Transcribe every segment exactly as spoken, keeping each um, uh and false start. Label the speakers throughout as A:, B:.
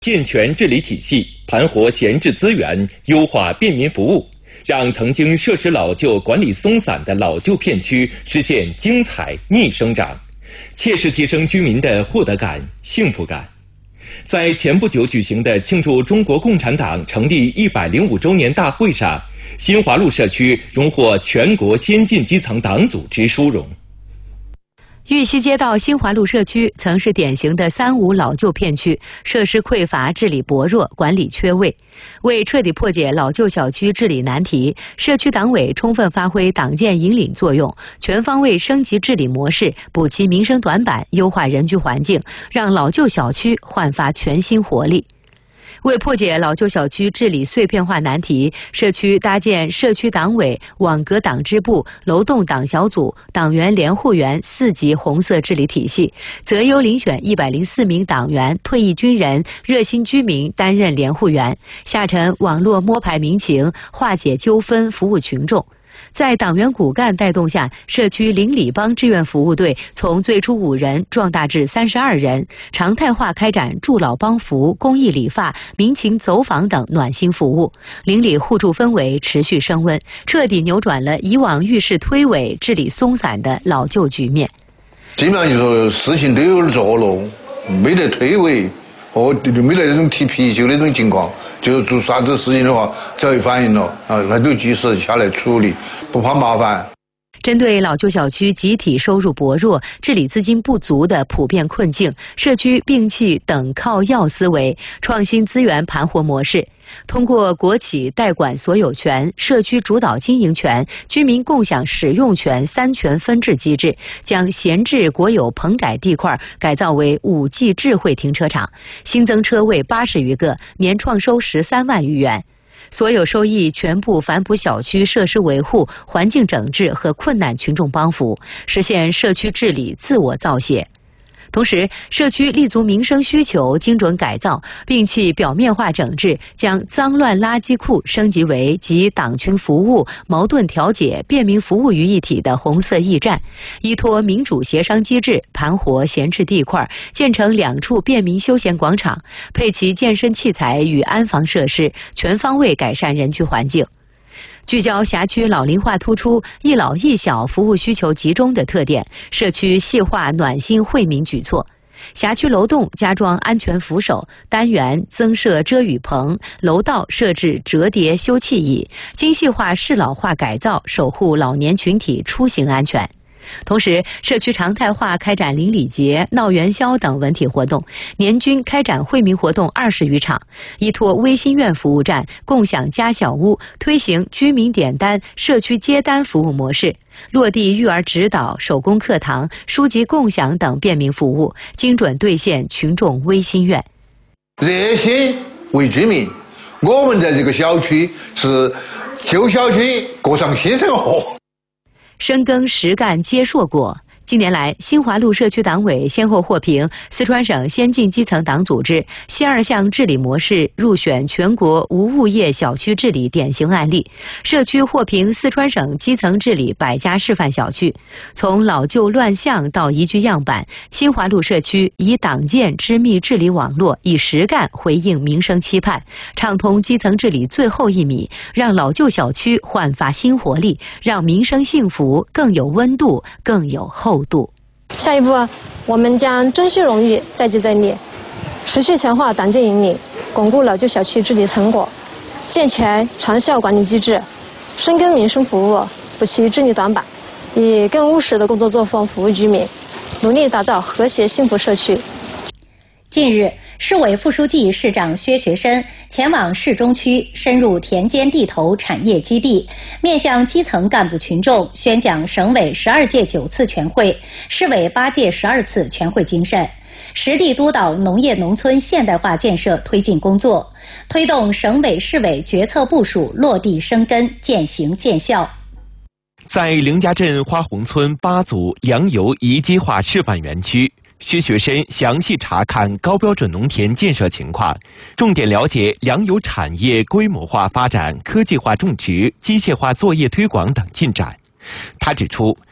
A: 健全治理体系，盘活闲置资源，优化便民服务，让曾经设施老旧、管理松散的老旧片区实现精彩逆生长，切实提升居民的获得感、幸福感。在前不久举行的庆祝中国共产党成立一百零五周年大会上，新华路社区荣获全国先进基层党组织殊荣。
B: 玉溪街道新华路社区曾是典型的三无老旧片区，设施匮乏、治理薄弱、管理缺位。为彻底破解老旧小区治理难题，社区党委充分发挥党建引领作用，全方位升级治理模式，补齐民生短板，优化人居环境，让老旧小区焕发全新活力。为破解老旧小区治理碎片化难题，社区搭建社区党委、网格党支部、楼栋党小组、党员联护员四级红色治理体系，择优遴选一百零四名党员、退役军人、热心居民担任联护员，下沉网络摸排民情，化解纠纷，服务群众。在党员骨干带动下，社区邻里帮志愿服务队从最初五人壮大至三十二人，常态化开展助老帮扶、公益理发、民情走访等暖心服务，邻里互助氛围持续升温，彻底扭转了以往遇事推诿、治理松散的老旧局面。
C: 基本上就说事情都有点做了，没得推诿。哦，没得那种踢皮球那种情况，就做啥子事情的话，早有反应了啊，那就及时下来处理，不怕麻烦。
B: 针对老旧小区集体收入薄弱、治理资金不足的普遍困境，社区摒弃等靠要思维，创新资源盘活模式，通过国企代管所有权、社区主导经营权、居民共享使用权三权分置机制，将闲置国有棚改地块改造为 五 G 智慧停车场，新增车位八十余个，年创收十三万余元。所有收益全部反哺小区设施维护、环境整治和困难群众帮扶，实现社区治理自我造血。同时，社区立足民生需求，精准改造，摒弃表面化整治，将脏乱垃圾库升级为集党群服务、矛盾调解、便民服务于一体的红色驿站，依托民主协商机制，盘活闲置地块，建成两处便民休闲广场，配齐健身器材与安防设施，全方位改善人居环境。聚焦辖区老龄化突出、一老一小服务需求集中的特点，社区细化暖心惠民举措。辖区楼栋加装安全扶手，单元增设遮雨棚，楼道设置折叠休憩椅，精细化适老化改造，守护老年群体出行安全。同时，社区常态化开展邻里节、闹元宵等文体活动，年均开展惠民活动二十余场，依托微心院服务站、共享家小屋，推行居民点单、社区接单服务模式，落地育儿指导、手工课堂、书籍共享等便民服务，精准兑现群众微心愿。
C: 热心为居民，我们在这个小区是旧小区过上新生活。
B: 深耕实干接硕果。近年来，新华路社区党委先后获评四川省先进基层党组织新二项治理模式入选全国无物业小区治理典型案例，社区获评四川省基层治理百家示范小区。从老旧乱象到宜居样板，新华路社区以党建织密治理网络，以实干回应民生期盼，畅通基层治理最后一米，让老旧小区焕发新活力，让民生幸福更有温度，更有厚度。
D: 下一步，我们将珍惜荣誉，再接再厉，持续强化党建引领，巩固老旧小区治理成果，健全长效管理机制，深耕民生服务，补齐治理短板，以更务实的工作作风服务居民，努力打造和谐幸福社区。
E: 近日，市委副书记、市长薛学深前往市中区，深入田间地头产业基地，面向基层干部群众宣讲省委十二届九次全会、市委八届十二次全会精神，实地督导农业农村现代化建设推进工作，推动省委市委决策部署落地生根、见形见效。
A: 在凌家镇花红村八组粮油宜机化示范园区，薛学深详细查看高标准农田建设情况，重点了解粮油产业规模化发展、科技化种植、机械化作业推广等进展。他指出，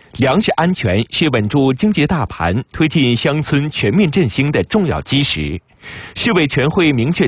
A: 粮食安全是稳住经济大盘、推进乡村全面振兴的重要基石。市委全会明确